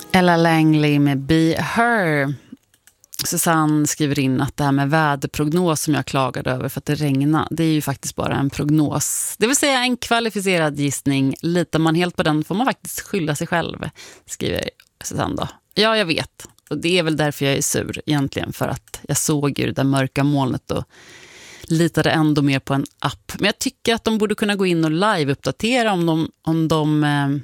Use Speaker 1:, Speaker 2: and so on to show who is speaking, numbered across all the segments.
Speaker 1: Ella Langley med Be Her. Susanne skriver in att det här med väderprognos som jag klagade över för att det regnar, det är ju faktiskt bara en prognos. Det vill säga en kvalificerad gissning. Litar man helt på den får man faktiskt skylla sig själv, skriver Susanne då. Ja, jag vet. Och det är väl därför jag är sur egentligen, för att jag såg ju det där mörka molnet och litade ändå mer på en app. Men jag tycker att de borde kunna gå in och live-uppdatera om de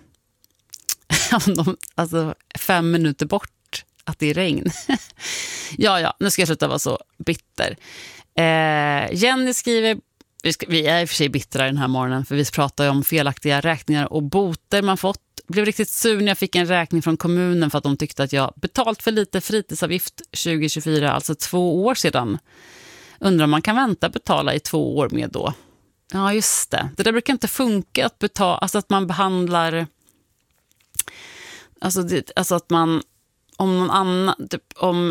Speaker 1: alltså 5 minuter bort att det är regn. ja, nu ska jag sluta vara så bitter. Jenny skriver, vi är i och för sig bittra den här morgonen, för vi pratar ju om felaktiga räkningar och boter man fått. Blev riktigt sur när jag fick en räkning från kommunen för att de tyckte att jag betalt för lite fritidsavgift 2024, alltså 2 år sedan. Undrar om man kan vänta betala i 2 år med då. Ja, just det. Det där brukar inte funka att betala, alltså att man behandlar, alltså att man, om någon annan, typ om,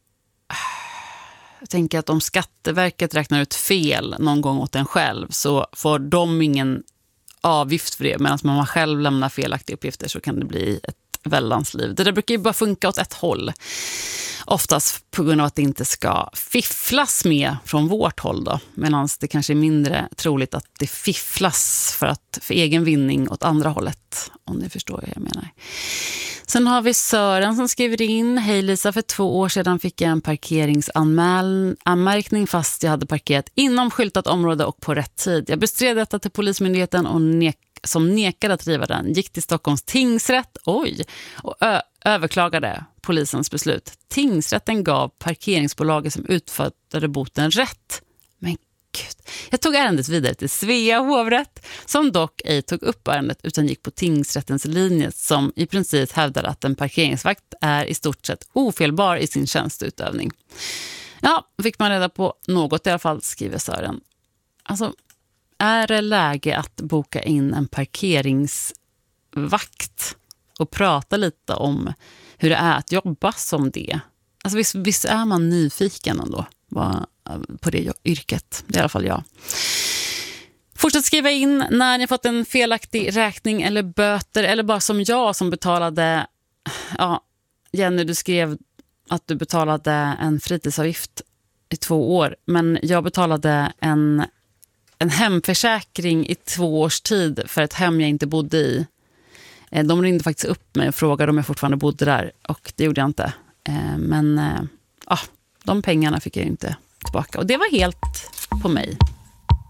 Speaker 1: jag tänker att om Skatteverket räknar ut fel någon gång åt en själv, så får de ingen avgift för det, medan man själv lämnar felaktiga uppgifter så kan det bli ett väldans liv. Det där brukar ju bara funka åt ett håll. Oftast på grund av att det inte ska fifflas med från vårt håll då. Medan det kanske är mindre troligt att det fifflas för egen vinning åt andra hållet. Om ni förstår vad jag menar. Sen har vi Sören som skriver in: Hej Lisa, för 2 år sedan fick jag en parkeringsanmärkning fast jag hade parkerat inom skyltat område och på rätt tid. Jag bestred detta till Polismyndigheten och som nekade att driva den. Gick till Stockholms tingsrätt och överklagade polisens beslut. Tingsrätten gav parkeringsbolaget som utförde boten rätt. Men gud. Jag tog ärendet vidare till Svea hovrätt, som dock ej tog upp ärendet utan gick på tingsrättens linje, som i princip hävdar att en parkeringsvakt är i stort sett ofelbar i sin tjänsteutövning. Ja, fick man reda på något i alla fall, skriver Sören. Alltså, är det läge att boka in en parkeringsvakt och prata lite om hur det är att jobba som det? Alltså visst är man nyfiken ändå på det yrket. Det är i alla fall jag. Fortsätt skriva in när ni fått en felaktig räkning eller böter, eller bara som jag som betalade. Ja, Jenny, du skrev att du betalade en fritidsavgift i 2 år, men jag betalade en hemförsäkring i 2 års tid för ett hem jag inte bodde i. De ringde faktiskt upp mig och frågade om jag fortfarande bodde där, och det gjorde jag inte. Men de pengarna fick jag inte tillbaka, och det var helt på mig.